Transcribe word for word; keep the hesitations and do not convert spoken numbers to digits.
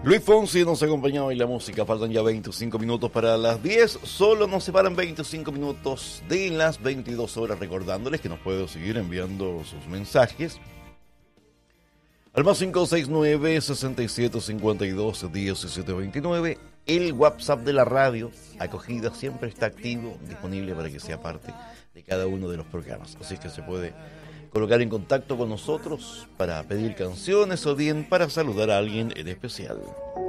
Luis Fonsi nos acompañó en la música. Faltan ya veinticinco minutos para las diez. Solo nos separan veinticinco minutos de las veintidós horas. Recordándoles que nos pueden seguir enviando sus mensajes al más cinco seis nueve, seis siete cinco dos, uno siete dos nueve. El WhatsApp de la radio Acogida siempre está activo, disponible para que sea parte de cada uno de los programas. Así que se puede colocar en contacto con nosotros para pedir canciones o bien para saludar a alguien en especial.